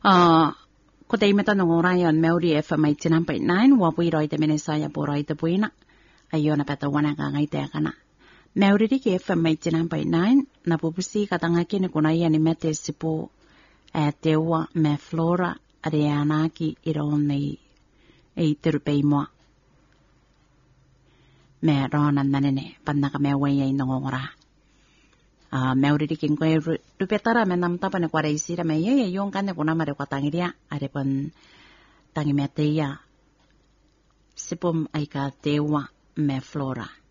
ko te imeta no ngoraya on Maori FM 89.9 wapui roi te Menesaya po roi te puina ayona pata wana ka ngai te kana Maori riki FM 89.9 na pupusi katanga kine kuna ia ni mete sipo teua me flora are anaki iro nei e terupei moa me rona nanene panaka me wai ai ngongora Maori riki koe rupetara me nam tapa ne kwa reisira me ye yon kane kuna mare kwa tangiria are pan tangi mete ia sipom ai ka teua me flora